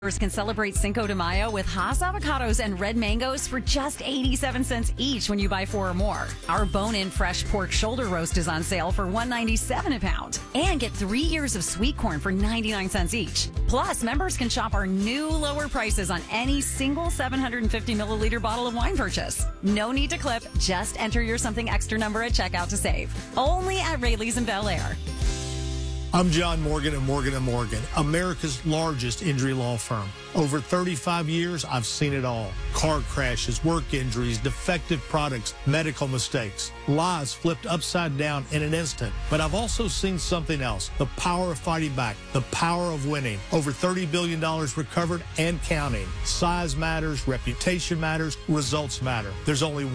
Can celebrate Cinco de Mayo with Haas avocados and red mangoes for just 87 cents each when you buy 4 or more. Our bone-in fresh pork shoulder roast is on sale for $1.97 a pound. And get 3 ears of sweet corn for 99 cents each. Plus, members can shop our new lower prices on any single 750 milliliter bottle of wine purchase. No need to clip. Just enter your something extra number at checkout to save. Only at Rayleigh's in Bel Air. I'm John Morgan of Morgan & Morgan, America's largest injury law firm. Over 35 years, I've seen it all. Car crashes, work injuries, defective products, medical mistakes, lives flipped upside down in an instant. But I've also seen something else, the power of fighting back, the power of winning. Over $30 billion recovered and counting. Size matters, reputation matters, results matter. There's only